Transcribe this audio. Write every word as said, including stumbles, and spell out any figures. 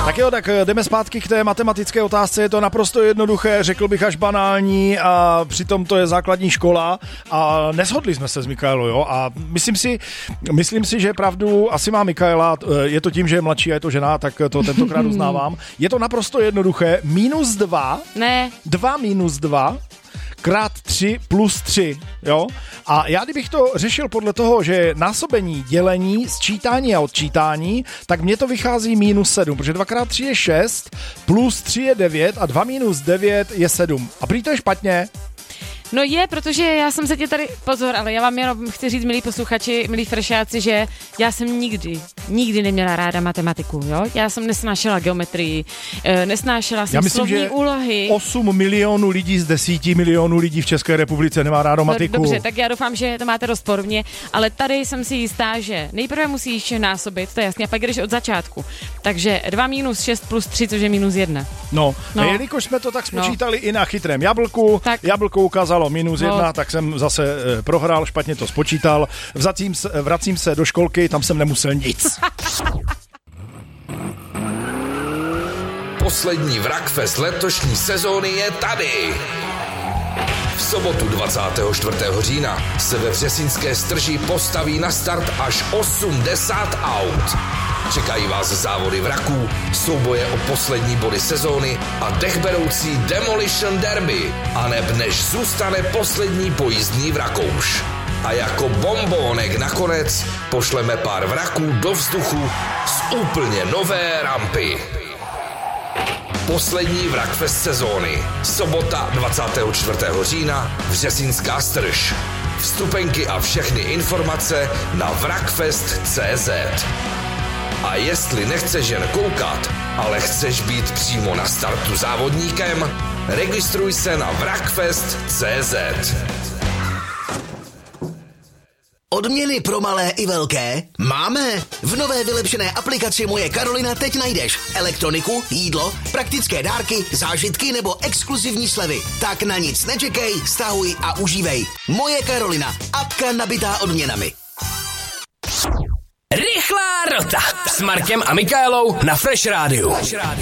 Tak jo, tak jdeme zpátky k té matematické otázce. Je to naprosto jednoduché, řekl bych až banální a přitom to je základní škola a neshodli jsme se s Mikaelou, jo. A myslím si, myslím si, že pravdu asi má Mikaela, je to tím, že je mladší a je to žena, tak to tentokrát uznávám. Je to naprosto jednoduché. Minus dva. Ne. Dva minus dva. Krát tři plus tři, jo? A já kdybych to řešil podle toho, že násobení, dělení, sčítání a odčítání, tak mně to vychází minus sedm, protože dva krát tři je šest, plus tři je devět a dva minus devět je sedm. A prý to je špatně. No je, protože já jsem se tě tady, pozor, ale já vám jenom chci říct, milí posluchači, milí frešáci, že já jsem nikdy, nikdy neměla ráda matematiku, jo? Já jsem nesnášela geometrii, nesnášela jsem myslím, slovní úlohy. osm milionů lidí z deseti milionů lidí v České republice nemá rádo matiku. No, dobře, tak já doufám, že to máte dost podobně, ale tady jsem si jistá, že nejprve musíš násobit, to je jasně, a pak jdeš od začátku. Takže dva minus šest plus tři, což je minus jedna. No, no. A jelikož jsme to tak spočítali no. i na chytrém jablku, tak. jablko ukázalo minus jedna, no. tak jsem zase e, prohrál, špatně to spočítal. Vracím se, vracím se do školky, tam jsem nemusel nic. Poslední Wrackfest letošní sezóny je tady. V sobotu dvacátého čtvrtého října se ve Vřesínské Strži postaví na start až osmdesát aut. Čekají vás závody vraků, souboje o poslední body sezóny a dechberoucí Demolition Derby, aneb než zůstane poslední pojízdný vrakouš. A jako bombónek nakonec pošleme pár vraků do vzduchu z úplně nové rampy. Poslední Wrackfest sezóny. Sobota dvacátého čtvrtého října, Vřesínská Strž. Vstupenky a všechny informace na wrackfest tečka cé zet. A jestli nechceš jen koukat, ale chceš být přímo na startu závodníkem, registruj se na wrackfest tečka cé zet. Odměny pro malé i velké? Máme! V nové vylepšené aplikaci Moje Karolina teď najdeš elektroniku, jídlo, praktické dárky, zážitky nebo exkluzivní slevy. Tak na nic nečekej, stahuj a užívej. Moje Karolina, apka nabitá odměnami. Rychlá rota s Markem a Mikaelou na Fresh Rádiu.